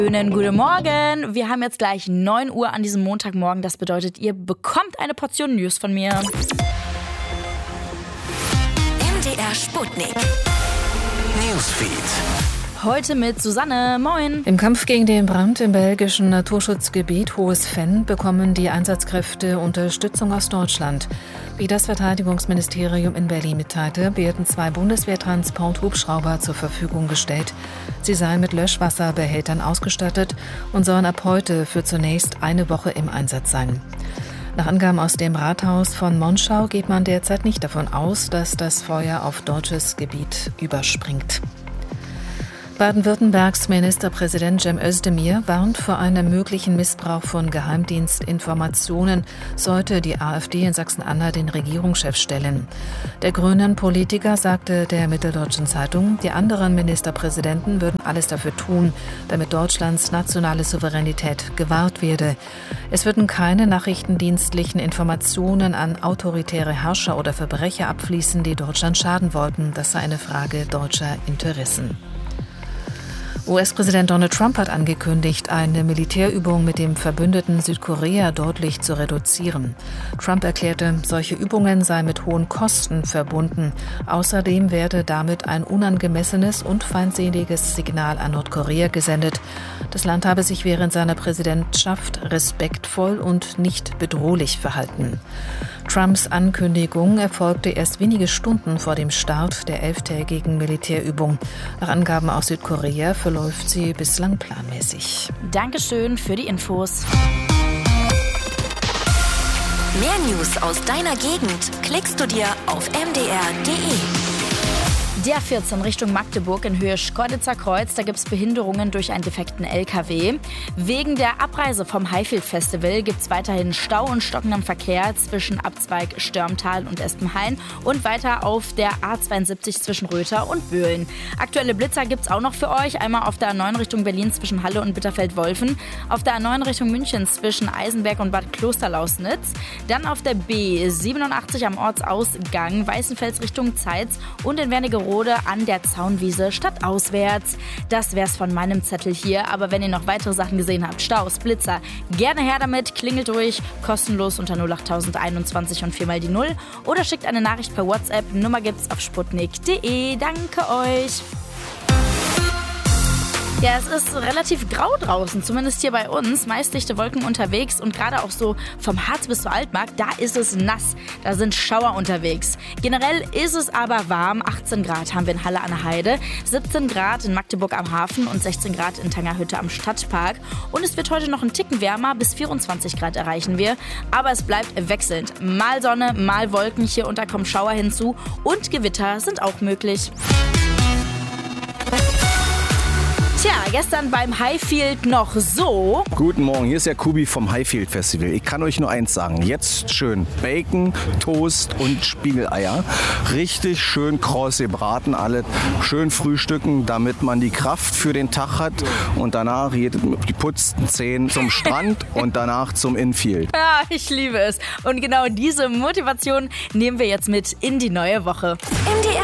Schönen guten Morgen. Wir haben jetzt gleich 9 Uhr an diesem Montagmorgen. Das bedeutet, ihr bekommt eine Portion News von mir. MDR Sputnik. Newsfeed. Heute mit Susanne. Moin. Im Kampf gegen den Brand im belgischen Naturschutzgebiet Hohes Venn bekommen die Einsatzkräfte Unterstützung aus Deutschland. Wie das Verteidigungsministerium in Berlin mitteilte, werden 2 Bundeswehr-Transport-Hubschrauber zur Verfügung gestellt. Sie seien mit Löschwasserbehältern ausgestattet und sollen ab heute für zunächst eine Woche im Einsatz sein. Nach Angaben aus dem Rathaus von Monschau geht man derzeit nicht davon aus, dass das Feuer auf deutsches Gebiet überspringt. Baden-Württembergs Ministerpräsident Cem Özdemir warnt vor einem möglichen Missbrauch von Geheimdienstinformationen, sollte die AfD in Sachsen-Anhalt den Regierungschef stellen. Der grünen Politiker sagte der Mitteldeutschen Zeitung, die anderen Ministerpräsidenten würden alles dafür tun, damit Deutschlands nationale Souveränität gewahrt werde. Es würden keine nachrichtendienstlichen Informationen an autoritäre Herrscher oder Verbrecher abfließen, die Deutschland schaden wollten. Das sei eine Frage deutscher Interessen. US-Präsident Donald Trump hat angekündigt, eine Militärübung mit dem Verbündeten Südkorea deutlich zu reduzieren. Trump erklärte, solche Übungen seien mit hohen Kosten verbunden. Außerdem werde damit ein unangemessenes und feindseliges Signal an Nordkorea gesendet. Das Land habe sich während seiner Präsidentschaft respektvoll und nicht bedrohlich verhalten. Trumps Ankündigung erfolgte erst wenige Stunden vor dem Start der 11-tägigen Militärübung. Nach Angaben aus Südkorea verläuft sie bislang planmäßig. Dankeschön für die Infos. Mehr News aus deiner Gegend klickst du dir auf mdr.de. Der 14 Richtung Magdeburg in Höhe Schkeuditzer Kreuz, da gibt es Behinderungen durch einen defekten LKW. Wegen der Abreise vom Highfield Festival gibt es weiterhin Stau und stockenden Verkehr zwischen Abzweig Störmtal und Espenhain und weiter auf der A72 zwischen Röther und Böhlen. Aktuelle Blitzer gibt es auch noch für euch, einmal auf der A9 Richtung Berlin zwischen Halle und Bitterfeld-Wolfen, auf der A9 Richtung München zwischen Eisenberg und Bad Klosterlausnitz, dann auf der B87 am Ortsausgang Weißenfels Richtung Zeitz und in Wernigerode an der Zaunwiese stadtauswärts. Das wär's von meinem Zettel hier, aber wenn ihr noch weitere Sachen gesehen habt, Staus, Blitzer, gerne her damit, klingelt durch, kostenlos unter 08021 und 4 mal die 0 oder schickt eine Nachricht per WhatsApp, Nummer gibt's auf sputnik.de. Danke euch! Ja, es ist relativ grau draußen, zumindest hier bei uns. Meist dichte Wolken unterwegs und gerade auch so vom Harz bis zur Altmark, da ist es nass. Da sind Schauer unterwegs. Generell ist es aber warm. 18 Grad haben wir in Halle an der Heide, 17 Grad in Magdeburg am Hafen und 16 Grad in Tangerhütte am Stadtpark. Und es wird heute noch einen Ticken wärmer, bis 24 Grad erreichen wir. Aber es bleibt wechselnd. Mal Sonne, mal Wolken, hier unter kommen Schauer hinzu und Gewitter sind auch möglich. Tja, gestern beim Highfield noch so. Guten Morgen, hier ist der Kubi vom Highfield Festival. Ich kann euch nur eins sagen, jetzt schön Bacon, Toast und Spiegeleier. Richtig schön kross gebraten, alles schön frühstücken, damit man die Kraft für den Tag hat. Und danach geht es mit geputzten Zähnen zum Strand und danach zum Infield. Ja, ich liebe es. Und genau diese Motivation nehmen wir jetzt mit in die neue Woche. MDR